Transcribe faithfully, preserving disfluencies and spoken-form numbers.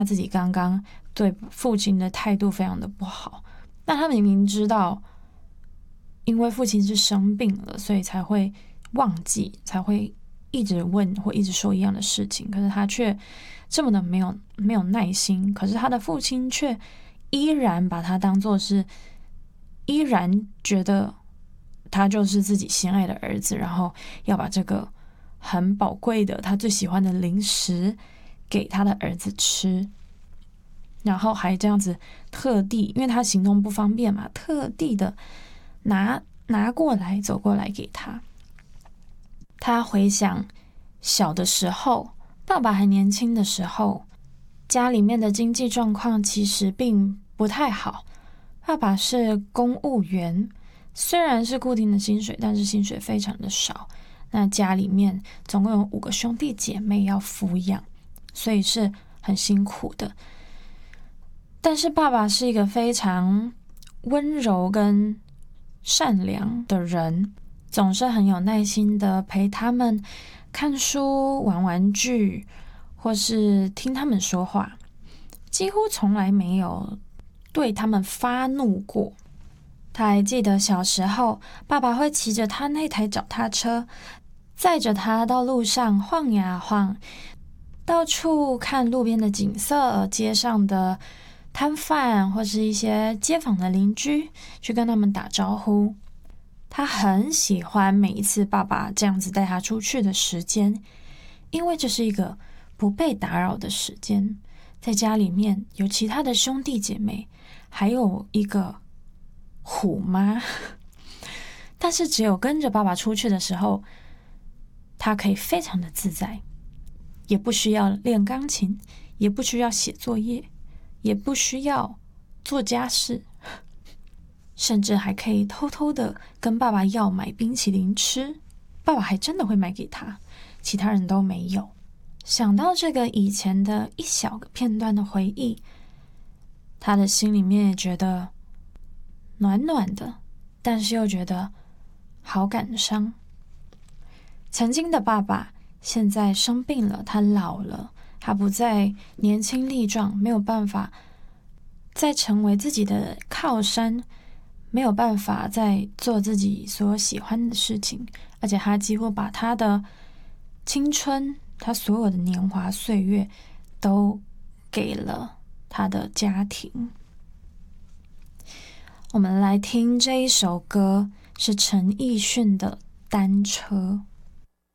他自己刚刚对父亲的态度非常的不好，但他明明知道，因为父亲是生病了，所以才会忘记，才会一直问或一直说一样的事情，可是他却这么的没有没有耐心，可是他的父亲却依然把他当作是，依然觉得他就是自己心爱的儿子，然后要把这个很宝贵的他最喜欢的零食给他的儿子吃，然后还这样子特地，因为他行动不方便嘛，特地的拿拿过来走过来给他。他回想小的时候，爸爸还年轻的时候，家里面的经济状况其实并不太好。爸爸是公务员，虽然是固定的薪水，但是薪水非常的少。那家里面总共有五个兄弟姐妹要抚养，所以是很辛苦的。但是爸爸是一个非常温柔跟善良的人，总是很有耐心的陪他们看书、玩玩具，或是听他们说话，几乎从来没有对他们发怒过。他还记得小时候，爸爸会骑着他那台脚踏车，载着他到路上晃呀晃，到处看路边的景色，街上的摊贩或是一些街坊的邻居，去跟他们打招呼。他很喜欢每一次爸爸这样子带他出去的时间，因为这是一个不被打扰的时间。在家里面有其他的兄弟姐妹，还有一个虎妈，但是只有跟着爸爸出去的时候，他可以非常的自在，也不需要练钢琴，也不需要写作业，也不需要做家事，甚至还可以偷偷的跟爸爸要买冰淇淋吃，爸爸还真的会买给他，其他人都没有。想到这个以前的一小个片段的回忆，他的心里面也觉得暖暖的，但是又觉得好感伤。曾经的爸爸现在生病了，他老了，他不再年轻力壮，没有办法再成为自己的靠山，没有办法再做自己所喜欢的事情，而且他几乎把他的青春，他所有的年华岁月都给了他的家庭。我们来听这一首歌，是陈奕迅的《单车》。